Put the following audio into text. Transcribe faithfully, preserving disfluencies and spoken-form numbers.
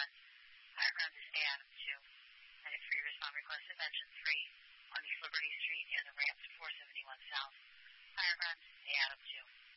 one. Higher ground to stay Adam two. And if free respond request attention three on East Liberty Street near the ramp to four seventy-one South. Higher ground to stay Adam two.